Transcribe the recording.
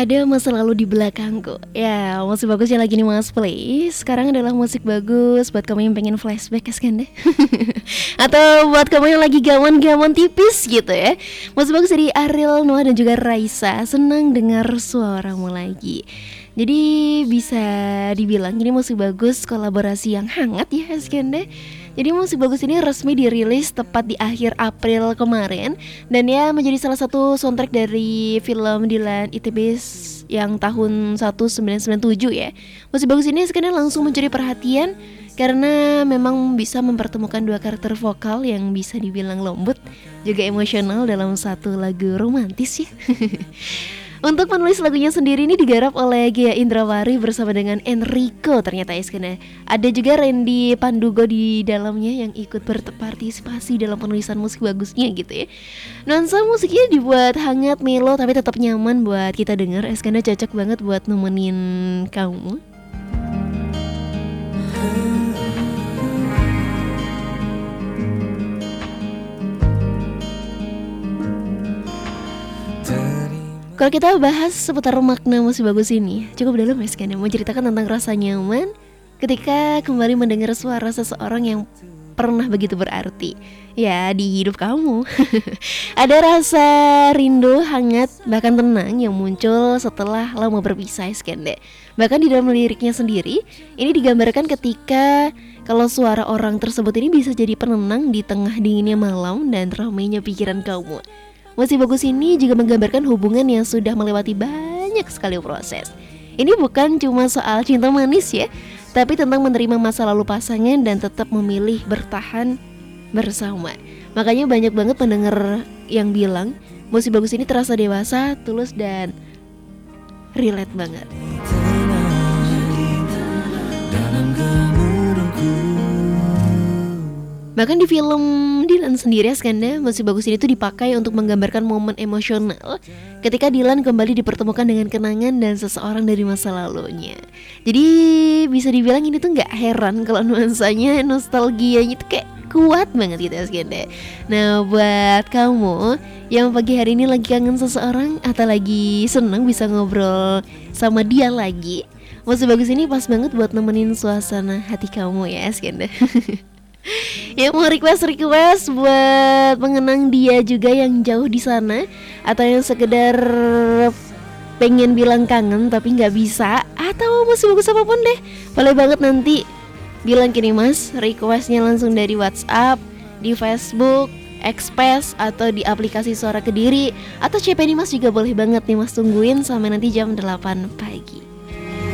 Ada masa lalu di belakangku. Ya, musik bagus yang lagi nih Mas play sekarang adalah musik bagus buat kamu yang pengen flashback ya kan deh. Atau buat kamu yang lagi gawan-gawan tipis gitu ya. Musik bagus dari Ariel Noah dan juga Raisa. Senang dengar suaramu lagi. Jadi bisa dibilang ini musik bagus kolaborasi yang hangat ya kan deh. Jadi musik bagus ini resmi dirilis tepat di akhir April kemarin. Dan ya menjadi salah satu soundtrack dari film Dilan ITB yang tahun 1997 ya. Musik bagus ini sekarang langsung mencuri perhatian karena memang bisa mempertemukan dua karakter vokal yang bisa dibilang lembut juga emosional dalam satu lagu romantis ya. Untuk penulis lagunya sendiri ini digarap oleh Gia Indrawari bersama dengan Enrico ternyata Iskena. Ada juga Randy Pandugo di dalamnya yang ikut berpartisipasi dalam penulisan musik bagusnya gitu ya. Nuansa musiknya dibuat hangat, melo tapi tetap nyaman buat kita dengar. Iskena cocok banget buat nemenin kamu. Kalau kita bahas seputar makna musik bagus ini cukup dalam ya kan, mau ceritakan tentang rasa nyaman ketika kembali mendengar suara seseorang yang pernah begitu berarti ya di hidup kamu. Ada rasa rindu, hangat, bahkan tenang yang muncul setelah lama berpisah kan deh. Bahkan di dalam liriknya sendiri ini digambarkan ketika kalau suara orang tersebut ini bisa jadi penenang di tengah dinginnya malam dan ramainya pikiran kamu. Musik bagus ini juga menggambarkan hubungan yang sudah melewati banyak sekali proses. Ini bukan cuma soal cinta manis ya, tapi tentang menerima masa lalu pasangan dan tetap memilih bertahan bersama. Makanya banyak banget pendengar yang bilang musik bagus ini terasa dewasa, tulus dan relate banget. Bahkan di film Dilan sendiri Skanda, musik bagus ini tuh dipakai untuk menggambarkan momen emosional ketika Dilan kembali dipertemukan dengan kenangan dan seseorang dari masa lalunya. Jadi bisa dibilang ini tuh gak heran kalau nuansanya, nostalgianya tuh kayak kuat banget gitu Skanda. Nah buat kamu yang pagi hari ini lagi kangen seseorang atau lagi seneng bisa ngobrol sama dia lagi, musik bagus ini pas banget buat nemenin suasana hati kamu ya Skanda. Ya mau request buat mengenang dia juga yang jauh di sana atau yang sekedar pengen bilang kangen tapi nggak bisa, atau musik bagus apapun deh, boleh banget nanti bilang gini Mas, requestnya langsung dari WhatsApp, di Facebook, Express atau di aplikasi Suara Kediri atau CP nih Mas juga boleh banget nih Mas, tungguin sampai nanti jam 8 pagi.